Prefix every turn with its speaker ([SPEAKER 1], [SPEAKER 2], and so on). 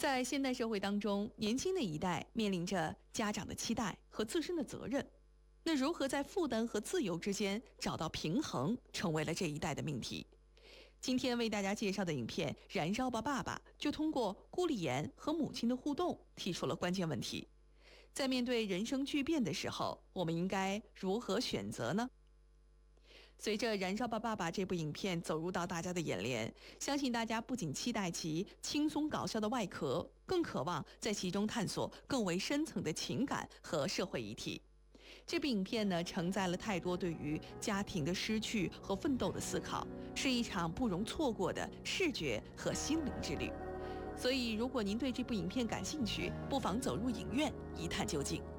[SPEAKER 1] 在现代社会当中，年轻的一代面临着家长的期待和自身的责任，那如何在负担和自由之间找到平衡，成为了这一代的命题。今天为大家介绍的影片《燃烧吧爸爸》就通过顾丽妍和母亲的互动提出了关键问题：在面对人生巨变的时候，我们应该如何选择呢？随着《燃烧吧爸爸》这部影片走入到大家的眼帘，相信大家不仅期待其轻松搞笑的外壳，更渴望在其中探索更为深层的情感和社会议题。这部影片呢，承载了太多对于家庭的失去和奋斗的思考，是一场不容错过的视觉和心灵之旅。所以，如果您对这部影片感兴趣，不妨走入影院一探究竟。